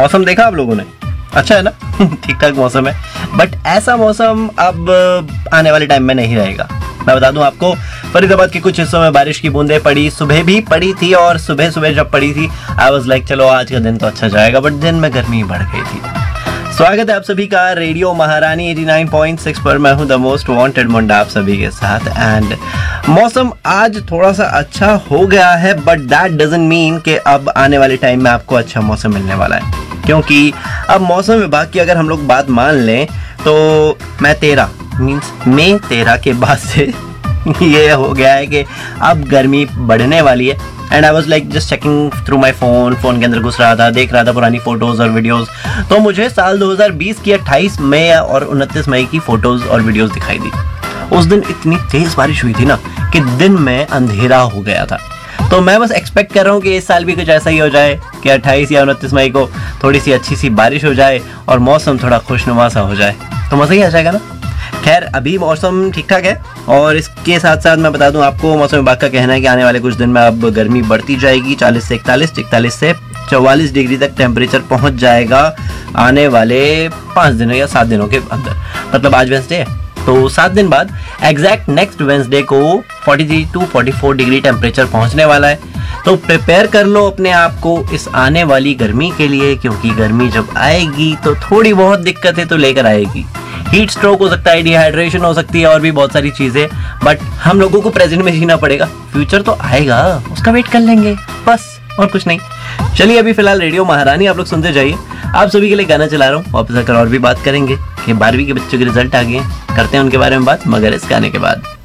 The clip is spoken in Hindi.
मौसम देखा आप लोगों ने? अच्छा है ना? ठीक ठाक मौसम है, बट ऐसा मौसम अब आने वाले टाइम में नहीं रहेगा। मैं बता दूं आपको, फरीदाबाद के कुछ हिस्सों में बारिश की बूंदें पड़ी, सुबह भी पड़ी थी, और सुबह सुबह जब पड़ी थी आई वाज लाइक चलो आज का दिन तो अच्छा जाएगा, बट दिन में गर्मी बढ़ गई थी। स्वागत है आप सभी का रेडियो महारानी 89.6 पर। मैं हूं द मोस्ट वांटेड मुंडा आप सभी के साथ। एंड मौसम आज थोड़ा सा अच्छा हो गया है, बट दैट डजंट मीन कि अब आने वाले टाइम में आपको अच्छा मौसम मिलने वाला है, क्योंकि अब मौसम विभाग की अगर हम लोग बात मान लें तो मई 13 के बाद से ये हो गया है कि अब गर्मी बढ़ने वाली है। And I was like just checking through my phone के अंदर घुस रहा था, देख रहा था पुरानी फोटोज और वीडियोस, तो मुझे साल 2020 की 28 मई और 29 मई की फोटोज और वीडियोस दिखाई दी। उस दिन इतनी तेज बारिश हुई थी ना कि दिन में अंधेरा हो गया था। तो मैं बस एक्सपेक्ट कर रहा हूँ कि इस साल भी कुछ ऐसा ही हो जाए कि 28 या 29 मई को थोड़ी सी अच्छी सी बारिश हो जाए और मौसम थोड़ा खुशनुमा सा हो जाए, तो मज़ा ही आ जाएगा ना। खैर अभी मौसम ठीक ठाक है, और इसके साथ साथ मैं बता दूं आपको, मौसम विभाग का कहना है कि आने वाले कुछ दिन में अब गर्मी बढ़ती जाएगी। 40 से 41 से 44 डिग्री तक टेम्परेचर पहुंच जाएगा आने वाले 5 दिनों या 7 दिनों के अंदर। मतलब आज वेंसडे है, तो 7 दिन बाद एग्जैक्ट नेक्स्ट वेंसडे को 43 to 44 डिग्री टेम्परेचर पहुंचने वाला है। तो प्रिपेयर कर लो अपने आप को इस आने वाली गर्मी के लिए, क्योंकि गर्मी जब आएगी तो थोड़ी बहुत दिक्कतें तो लेकर आएगी। हीट स्ट्रोक हो सकता है, डिहाइड्रेशन हो सकती है, और भी बहुत सारी चीजें, बट हम लोगों को प्रेजेंट में जीना पड़ेगा। फ्यूचर तो आएगा, उसका वेट कर लेंगे बस, और कुछ नहीं। चलिए अभी फिलहाल रेडियो महारानी आप लोग सुनते जाइए। आप सभी के लिए गाना चला रहा हूँ, वापस आकर और भी बात करेंगे कि 12वीं के बच्चों के रिजल्ट आ गए हैं, करते हैं उनके बारे में बात, मगर इस गाने के बाद।